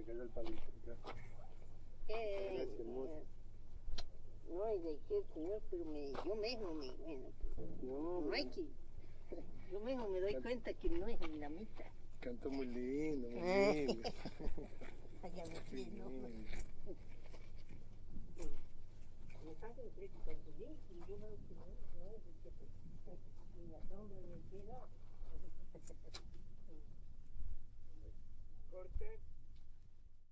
me cayó el palito. Gracias, hermoso. No, y de qué, señor, pero yo mismo me, bueno, no hay que, yo mismo me doy cuenta que no es ni la mitad. Cantó muy lindo, muy lindo. Allá me quiero. Me pasa el precio con tu link y yo veo que no es de que ni la sombra ni el cielo. Corte.